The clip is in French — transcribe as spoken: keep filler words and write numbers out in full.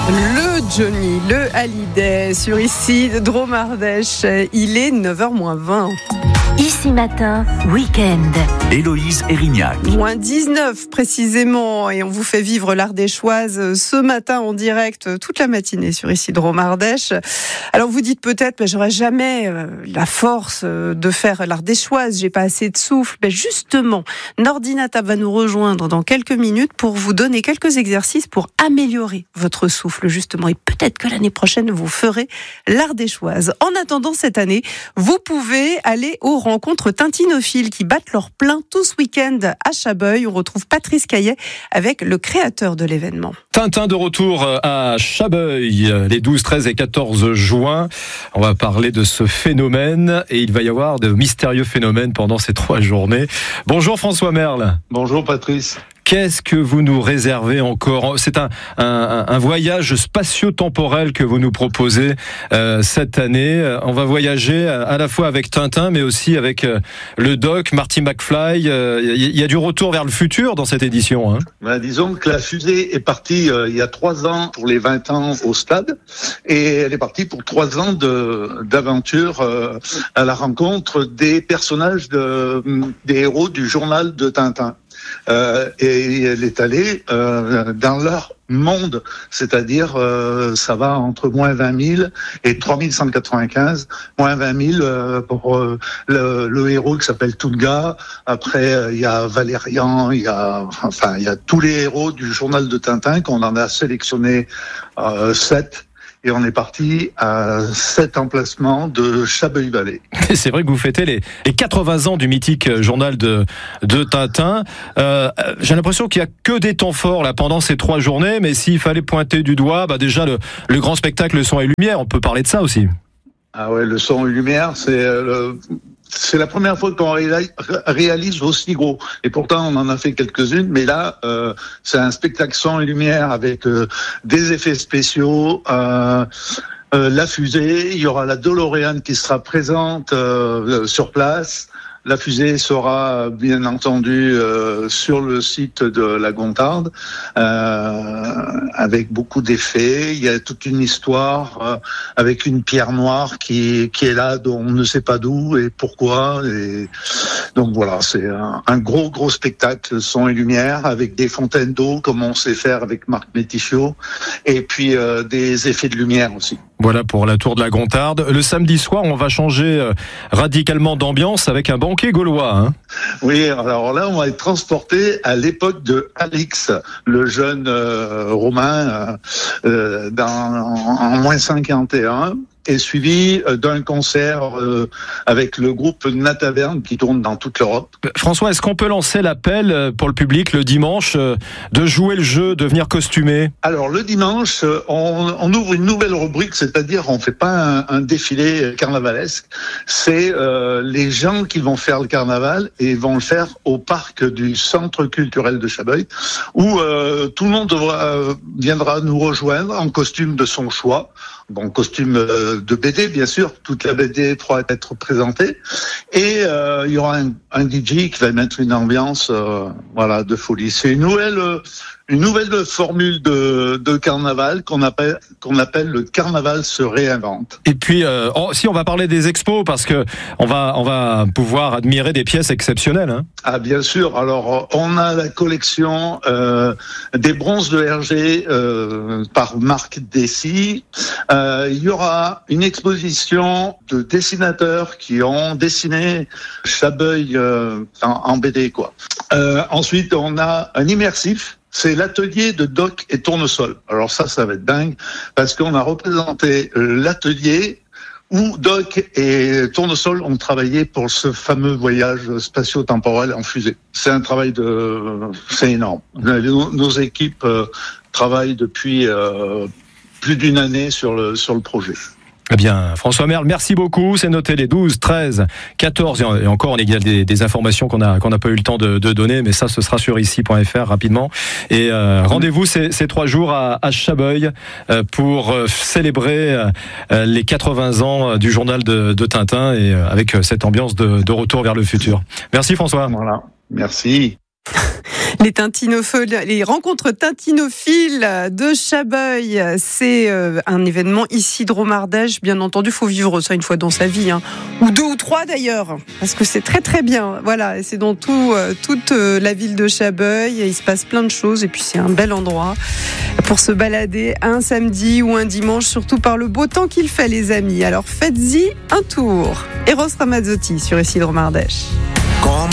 Le Johnny, le Hallyday sur ici, Drôme Ardèche. Il est neuf heures moins vingt. Ici Matin, week-end. Héloïse Erignac. Moins dix-neuf précisément, et on vous fait vivre l'Ardéchoise ce matin en direct toute la matinée sur ici Drôme Ardèche. Alors vous dites peut-être, ben, j'aurais jamais euh, la force euh, de faire l'Ardéchoise, j'ai pas assez de souffle. Ben justement, Nordinata va nous rejoindre dans quelques minutes pour vous donner quelques exercices pour améliorer votre souffle justement. Et peut-être que l'année prochaine vous ferez l'Ardéchoise. En attendant cette année, vous pouvez aller aux rencontres tintinophiles qui battent leur plein tout ce week-end à Chabeuil. On retrouve Patrice Caillet avec le créateur de l'événement. Tintin de retour à Chabeuil les douze, treize et quatorze juin. On va parler de ce phénomène et il va y avoir de mystérieux phénomènes pendant ces trois journées. Bonjour François Merle. Bonjour Patrice. Qu'est-ce que vous nous réservez encore ? C'est un, un, un voyage spatio-temporel que vous nous proposez euh, cette année. On va voyager à la fois avec Tintin, mais aussi avec euh, le doc, Marty McFly. Il euh, y, y a du retour vers le futur dans cette édition. Hein. Ben, disons que la fusée est partie euh, il y a trois ans pour les vingt ans au stade, et elle est partie pour trois ans de, d'aventure euh, à la rencontre des personnages, de, des héros du journal de Tintin. Euh, et elle est allée euh, dans leur monde, c'est-à-dire euh, ça va entre moins vingt mille et trois mille cent quatre-vingt-quinze, moins vingt mille euh, pour euh, le, le héros qui s'appelle Tunga. Après il euh, y a Valérian, il y a enfin il y a tous les héros du journal de Tintin qu'on en a sélectionné euh, sept. Et on est parti à sept emplacements de Chabeuil-Vallée. C'est vrai que vous fêtez les, les quatre-vingts ans du mythique journal de, de Tintin. Euh, j'ai l'impression qu'il n'y a que des temps forts là pendant ces trois journées, mais s'il fallait pointer du doigt, bah déjà le, le grand spectacle, le son et lumière, on peut parler de ça aussi. Ah ouais, le son et lumière, c'est le... C'est la première fois qu'on réalise aussi gros. Et pourtant, on en a fait quelques-unes. Mais là, euh, c'est un spectacle son et lumière avec euh, des effets spéciaux, euh, euh, la fusée. Il y aura la DeLorean qui sera présente euh, sur place. La fusée sera bien entendu euh, sur le site de la Gontarde euh, avec beaucoup d'effets. Il y a toute une histoire euh, avec une pierre noire qui qui est là, dont on ne sait pas d'où et pourquoi. Et donc voilà, c'est un, un gros gros spectacle son et lumière avec des fontaines d'eau comme on sait faire avec Marc Métichot et puis euh, des effets de lumière aussi. Voilà pour la tour de la Gontarde. Le samedi soir, on va changer radicalement d'ambiance avec un banquet gaulois. Hein. Oui, alors là, on va être transporté à l'époque de Alix, le jeune euh, Romain, euh, dans, en, en moins cinquante et un. Et suivi d'un concert euh, avec le groupe Nataverne qui tourne dans toute l'Europe. François, est-ce qu'on peut lancer l'appel pour le public le dimanche de jouer le jeu, de venir costumer ? Alors le dimanche, on, on ouvre une nouvelle rubrique, c'est-à-dire on fait pas un, un défilé carnavalesque, c'est euh, les gens qui vont faire le carnaval et vont le faire au parc du Centre culturel de Chabeuil, où euh, tout le monde devra, euh, viendra nous rejoindre en costume de son choix. Bon, costume euh, de B D, bien sûr. Toute la B D pourra être présentée. Et euh, il y aura un, un D J qui va mettre une ambiance euh, voilà, de folie. C'est une nouvelle, euh, une nouvelle formule de, de carnaval qu'on appelle, qu'on appelle le carnaval se réinvente. Et puis, euh, oh, si on va parler des expos, parce que on va, on va pouvoir admirer des pièces exceptionnelles. Hein. Ah, bien sûr. Alors, on a la collection euh, des bronzes de Hergé euh, par Marc Dessy. Euh, il y aura une exposition de dessinateurs qui ont dessiné Chabeuil euh, en, en B D, quoi. Euh, ensuite, on a un immersif. C'est l'atelier de Doc et Tournesol. Alors ça, ça va être dingue, parce qu'on a représenté l'atelier où Doc et Tournesol ont travaillé pour ce fameux voyage spatio-temporel en fusée. C'est un travail de... c'est énorme. Nos, nos équipes euh, travaillent depuis euh, plus d'une année sur le, sur le projet. Eh bien, François Merle, merci beaucoup. C'est noté les douze, treize, quatorze et encore on a des, des informations qu'on a qu'on n'a pas eu le temps de, de donner, mais ça ce sera sur ici point f r rapidement. Et euh, rendez-vous ces, ces trois jours à, à Chabeuil euh, pour euh, célébrer euh, les quatre-vingts ans du journal de, de Tintin et euh, avec cette ambiance de, de retour vers le futur. Merci François. Voilà, merci. Les tintinophiles, les rencontres tintinophiles de Chabeuil, c'est un événement ici de Drôme-Ardèche. Bien entendu, il faut vivre ça une fois dans sa vie, hein. Ou deux ou trois d'ailleurs, parce que c'est très très bien. Voilà, c'est dans tout, toute la ville de Chabeuil. Il se passe plein de choses et puis c'est un bel endroit pour se balader un samedi ou un dimanche, surtout par le beau temps qu'il fait, les amis. Alors faites-y un tour. Eros Ramazzotti sur ici de Drôme-Ardèche.